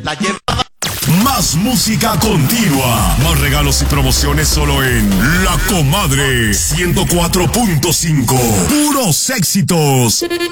La llevaba. Más música continua, más regalos y promociones solo en La Comadre 104.5. Puros éxitos.